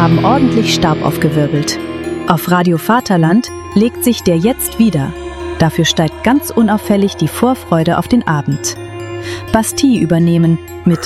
haben ordentlich Staub aufgewirbelt. Auf Radio Vaterland legt sich der Jetzt wieder. Dafür steigt ganz unauffällig die Vorfreude auf den Abend. Bastille übernehmen mit